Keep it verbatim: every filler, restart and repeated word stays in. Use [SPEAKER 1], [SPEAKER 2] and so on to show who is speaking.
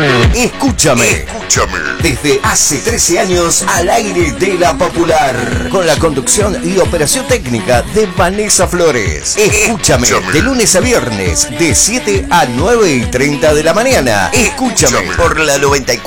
[SPEAKER 1] Escúchame.
[SPEAKER 2] Escúchame.
[SPEAKER 1] Desde hace trece años al aire de La Popular. Con la conducción y operación técnica de Vanessa Flores. Escúchame.
[SPEAKER 2] Escúchame.
[SPEAKER 1] De lunes a viernes, de siete a nueve y treinta de la mañana. Escúchame,
[SPEAKER 2] Escúchame.
[SPEAKER 1] por la noventa y cuatro.